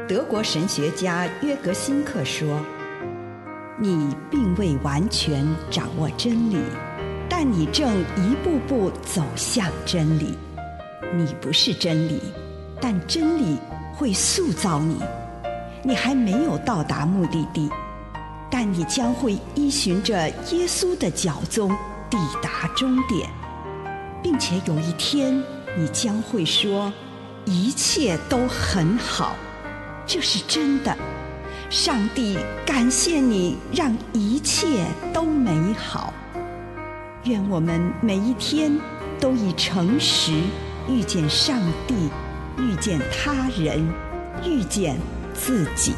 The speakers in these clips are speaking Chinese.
德国神学家约格辛克说，你并未完全掌握真理，但你正一步步走向真理。你不是真理，但真理会塑造你。你还没有到达目的地，但你将会依循着耶稣的脚踪抵达终点，并且有一天你将会说，一切都很好。这是真的。上帝感谢你，让一切都美好。愿我们每一天都以诚实遇见上帝，遇见他人，遇见自己。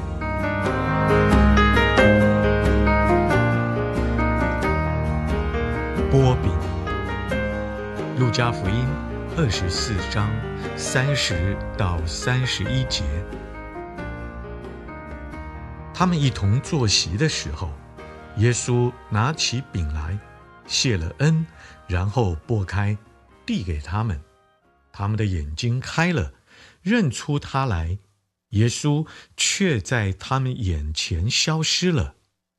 波饼。路加福音24章30到31节。他们一同坐席的时候，耶稣拿起饼来，谢了恩，然后擘开，递给他们。他们的眼睛开了，认出他来，耶稣却在他们眼前消失了。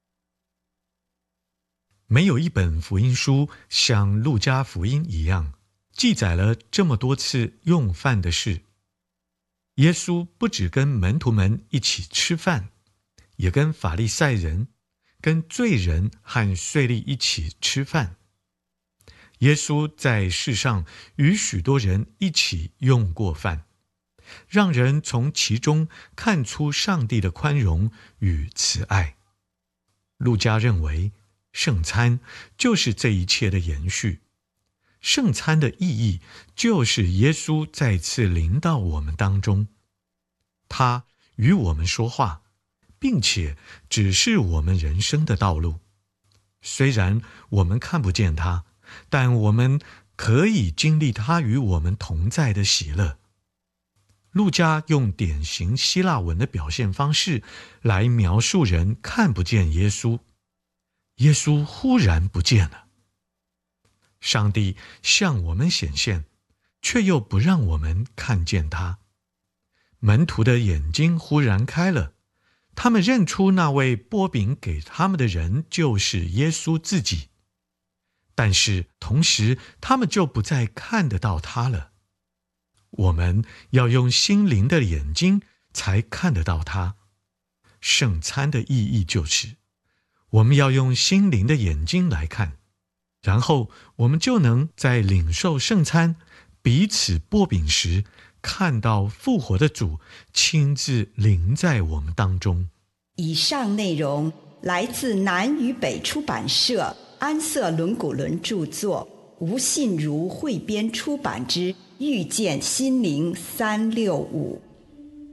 没有一本福音书像路加福音一样，记载了这么多次用饭的事。耶稣不只跟门徒们一起吃饭，也跟法利赛人、跟罪人和税吏一起吃饭。耶稣在世上与许多人一起用过饭，让人从其中看出上帝的宽容与慈爱。路加认为，圣餐就是这一切的延续。圣餐的意义就是耶稣再次临到我们当中，他与我们说话，并且指示我们人生的道路。虽然我们看不见他，但我们可以经历他与我们同在的喜乐。路加用典型希腊文的表现方式来描述人看不见耶稣，耶稣忽然不见了。上帝向我们显现，却又不让我们看见他。门徒的眼睛忽然开了，他们认出那位拨饼给他们的人就是耶稣自己，但是同时他们就不再看得到他了。我们要用心灵的眼睛才看得到他。圣餐的意义就是，我们要用心灵的眼睛来看，然后我们就能在领受圣餐、彼此擘饼时，看到复活的主亲自临在我们当中。 以上内容来自南与北出版社安瑟伦古伦著作，吴信如汇编出版之《遇见心灵365》。